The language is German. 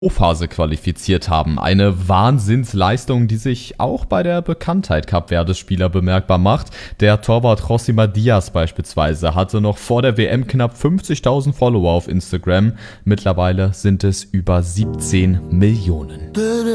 Phase qualifiziert haben. Eine Wahnsinnsleistung, die sich auch bei der Bekanntheit Kap-Verdes-Spieler bemerkbar macht. Der Torwart Josima Diaz beispielsweise hatte noch vor der WM knapp 50.000 Follower auf Instagram. Mittlerweile sind es über 17 Millionen.